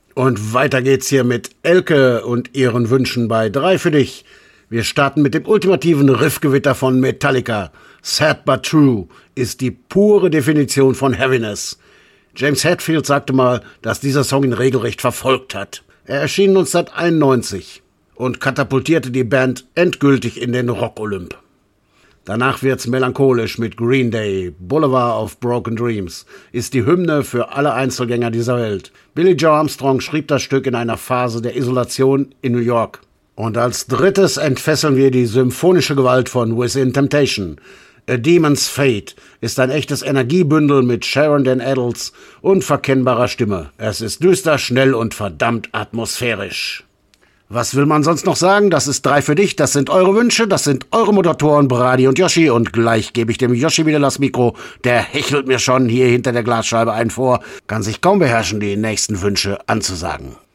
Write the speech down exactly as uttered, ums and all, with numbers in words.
Und weiter geht's hier mit Elke und ihren Wünschen bei drei für dich. Wir starten mit dem ultimativen Riffgewitter von Metallica. Sad But True ist die pure Definition von Heaviness. James Hetfield sagte mal, dass dieser Song ihn regelrecht verfolgt hat. Er erschien neunzehnhunderteinundneunzig und katapultierte die Band endgültig in den Rock-Olymp. Danach wird's melancholisch mit Green Day. Boulevard of Broken Dreams ist die Hymne für alle Einzelgänger dieser Welt. Billy Joe Armstrong schrieb das Stück in einer Phase der Isolation in New York. Und als drittes entfesseln wir die symphonische Gewalt von Within Temptation. A Demon's Fate ist ein echtes Energiebündel mit Sharon Dan Addles unverkennbarer Stimme. Es ist düster, schnell und verdammt atmosphärisch. Was will man sonst noch sagen? Das ist drei für dich, das sind eure Wünsche, das sind eure Moderatoren Brady und Yoshi und gleich gebe ich dem Yoshi wieder das Mikro. Der hechelt mir schon hier hinter der Glasscheibe ein vor, kann sich kaum beherrschen, die nächsten Wünsche anzusagen.